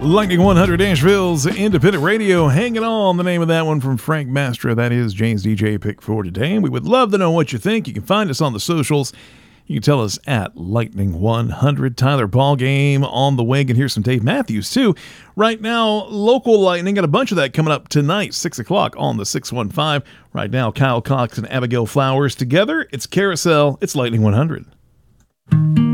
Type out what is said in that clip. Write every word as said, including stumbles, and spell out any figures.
Lightning one hundred Asheville's independent radio, hanging on. The name of that one from Frank Mastra. That is Jane's D J pick for today. And we would love to know what you think. You can find us on the socials. You can tell us at Lightning one hundred. Tyler Ballgame on the way. And here's some Dave Matthews, too. Right now, local Lightning. Got a bunch of that coming up tonight, six o'clock on the six one five. Right now, Kyle Cox and Abigail Flowers together. It's Carousel. It's Lightning one hundred.